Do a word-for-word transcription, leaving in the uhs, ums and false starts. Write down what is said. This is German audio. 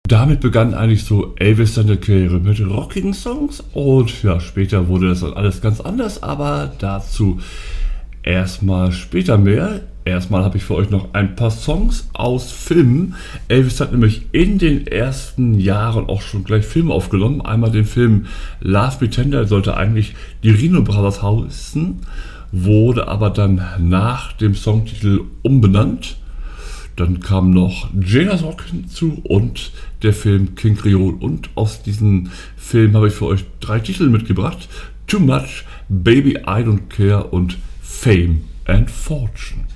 damit begann eigentlich so Elvis seine Karriere mit rockigen Songs und ja, später wurde das dann alles ganz anders, aber dazu erstmal später mehr. Erstmal habe ich für euch noch ein paar Songs aus Filmen. Elvis hat nämlich in den ersten Jahren auch schon gleich Filme aufgenommen. Einmal den Film Last Pretender, sollte eigentlich die Rhino Brothers heißen, wurde aber dann nach dem Songtitel umbenannt. Dann kam noch Jailhouse Rock hinzu und der Film King Creole. Und aus diesem Film habe ich für euch drei Titel mitgebracht. Too Much, Baby I Don't Care und Fame and Fortune.